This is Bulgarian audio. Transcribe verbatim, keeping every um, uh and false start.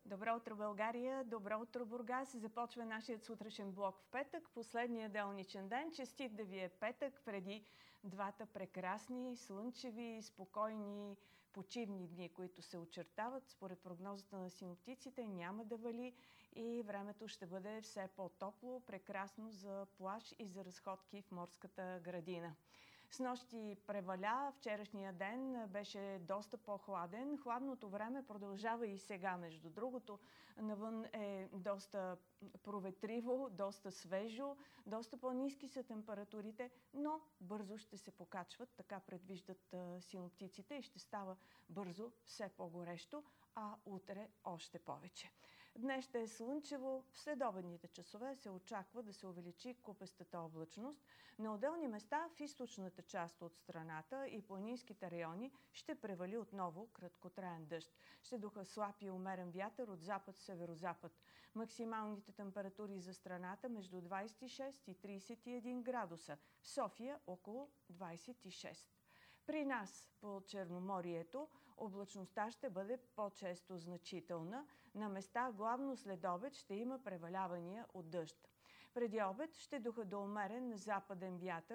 Добро утро, България! Добро утро, Бургас! Започва нашият сутрешен блок в петък, последния делничен ден. Честит да ви е петък, преди двата прекрасни, слънчеви, спокойни, почивни дни, които се очертават. Според прогнозата на синоптиците няма да вали и времето ще бъде все по-топло, прекрасно за плаж и за разходки в морската градина. Снощи преваля, вчерашния ден беше доста по-хладен. Хладното време продължава и сега, между другото. Навън е доста проветриво, доста свежо, доста по-ниски са температурите, но бързо ще се покачват, така предвиждат синоптиците и ще става бързо все по-горещо, а утре още повече. Днес ще е слънчево, в следобедните часове се очаква да се увеличи купестата облачност. На отделни места в източната част от страната и планинските райони ще превали отново краткотраен дъжд. Ще духа слаб и умерен вятър от запад-северозапад. Максималните температури за страната между двадесет и шест и тридесет и един градуса. В София около двадесет и шест. При нас по Черноморието облачността ще бъде по-често значителна. На места главно след обед ще има превалявания от дъжд. Преди обед ще духа до умерен западен вятър